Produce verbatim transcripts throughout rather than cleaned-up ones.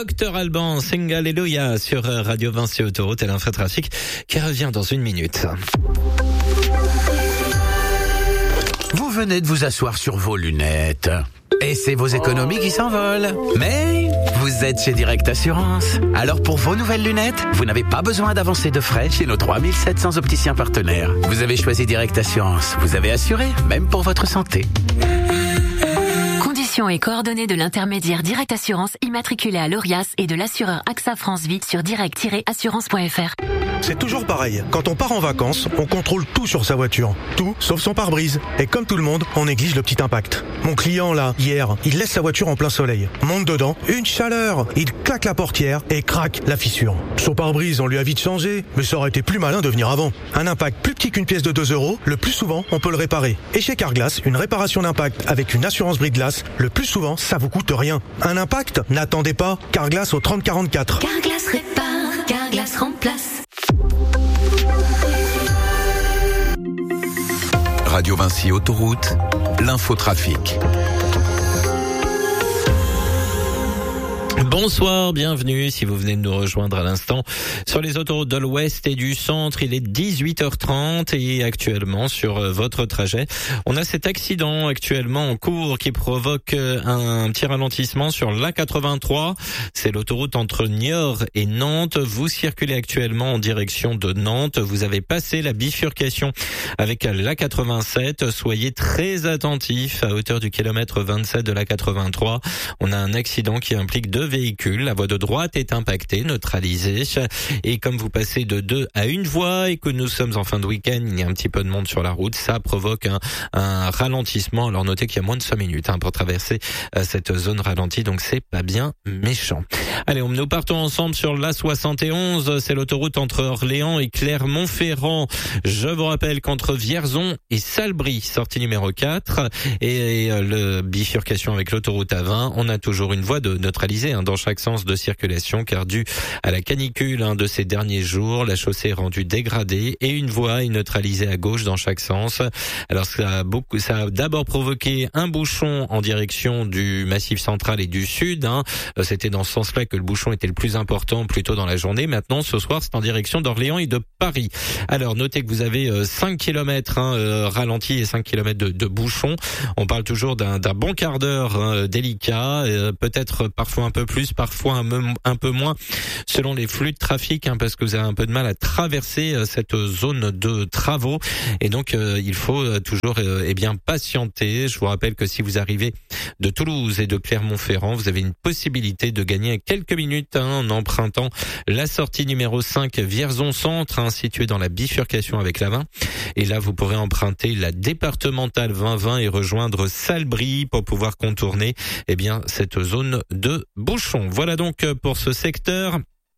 Docteur Alban, Sing Alléluia sur Radio Vinci Autoroute et l'infotrafic qui revient dans une minute. Vous venez de vous asseoir sur vos lunettes et c'est vos économies qui s'envolent. Mais vous êtes chez Direct Assurance. Alors pour vos nouvelles lunettes, vous n'avez pas besoin d'avancer de frais chez nos trois mille sept cents opticiens partenaires. Vous avez choisi Direct Assurance. Vous avez assuré, même pour votre santé. Conditions et coordonnées de l'intermédiaire Direct Assurance immatriculé à l'Orias et de l'assureur AXA France Vie sur direct tiret assurance point f r. C'est toujours pareil. Quand on part en vacances, on contrôle tout sur sa voiture. Tout, sauf son pare-brise. Et comme tout le monde, on néglige le petit impact. Mon client, là, hier, il laisse sa voiture en plein soleil. Monte dedans, une chaleur. Il claque la portière et craque la fissure. Son pare-brise, on lui a vite changé, mais ça aurait été plus malin de venir avant. Un impact plus petit qu'une pièce de deux euros, le plus souvent, on peut le réparer. Et chez Carglass, une réparation d'impact avec une assurance brise-glace, le plus souvent, ça vous coûte rien. Un impact? N'attendez pas. Carglass au trente quarante-quatre. Carglass répare, Carglass remplace. Radio Vinci Autoroute, l'infotrafic. Bonsoir, bienvenue si vous venez de nous rejoindre à l'instant sur les autoroutes de l'Ouest et du Centre. Il est dix-huit heures trente et actuellement sur votre trajet, on a cet accident actuellement en cours qui provoque un petit ralentissement sur l'A quatre-vingt-trois. C'est l'autoroute entre Niort et Nantes. Vous circulez actuellement en direction de Nantes. Vous avez passé la bifurcation avec l'A quatre-vingt-sept. Soyez très attentifs à hauteur du kilomètre vingt-sept de l'A quatre-vingt-trois. On a un accident qui implique deux véhicules. La voie de droite est impactée, neutralisée. Et comme vous passez de deux à une voie et que nous sommes en fin de week-end, il y a un petit peu de monde sur la route, ça provoque un, un ralentissement. Alors notez qu'il y a moins de cinq minutes hein, pour traverser euh, cette zone ralentie, donc c'est pas bien méchant. Allez, on, nous partons ensemble sur l'A soixante et onze. C'est l'autoroute entre Orléans et Clermont-Ferrand. Je vous rappelle qu'entre Vierzon et Salbris, sortie numéro quatre, et, et euh, le bifurcation avec l'autoroute A vingt, on a toujours une voie de neutralisée hein, dans chaque sens de circulation, car dû à la canicule hein, de ces derniers jours, la chaussée est rendue dégradée et une voie est neutralisée à gauche dans chaque sens. Alors ça a beaucoup, ça a d'abord provoqué un bouchon en direction du Massif central et du sud. Hein. C'était dans ce sens-là que le bouchon était le plus important, plutôt dans la journée. Maintenant, ce soir, c'est en direction d'Orléans et de Paris. Alors notez que vous avez cinq kilomètres hein, euh, ralentis et cinq kilomètres de, de bouchon. On parle toujours d'un, d'un bon quart d'heure hein, délicat, euh, peut-être parfois un peu plus, parfois un, me, un peu moins, selon les flux de trafic, hein, parce que vous avez un peu de mal à traverser euh, cette zone de travaux. Et donc, euh, il faut euh, toujours euh, eh bien patienter. Je vous rappelle que si vous arrivez de Toulouse et de Clermont-Ferrand, vous avez une possibilité de gagner quelques minutes hein, en empruntant la sortie numéro cinq Vierzon Centre, hein, située dans la bifurcation avec la vingt. Et là, vous pourrez emprunter la départementale vingt vingt et rejoindre Salbris pour pouvoir contourner eh bien cette zone de bouchon. Voilà donc pour ce secteur.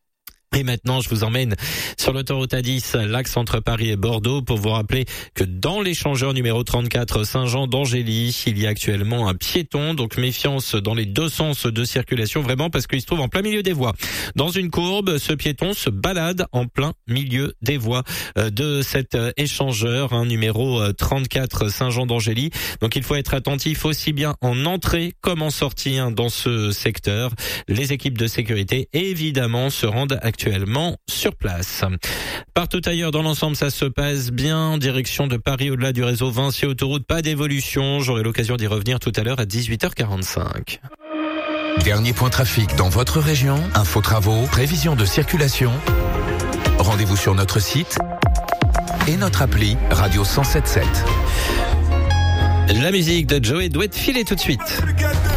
Et maintenant, je vous emmène sur l'autoroute A dix, l'axe entre Paris et Bordeaux, pour vous rappeler que dans l'échangeur numéro trente-quatre Saint-Jean d'Angély, il y a actuellement un piéton, donc méfiance dans les deux sens de circulation, vraiment, parce qu'il se trouve en plein milieu des voies. Dans une courbe, ce piéton se balade en plein milieu des voies de cet échangeur, hein, numéro trente-quatre Saint-Jean d'Angély. Donc il faut être attentif aussi bien en entrée comme en sortie hein, dans ce secteur. Les équipes de sécurité, évidemment, se rendent actuellement actuellement sur place. Partout ailleurs dans l'ensemble, ça se passe bien en direction de Paris, au-delà du réseau Vinci Autoroute. Pas d'évolution, j'aurai l'occasion d'y revenir tout à l'heure à dix-huit heures quarante-cinq. Dernier point trafic dans votre région, info travaux, prévision de circulation. Rendez-vous sur notre site et notre appli Radio cent sept sept. La musique de Joey doit être filée tout de suite.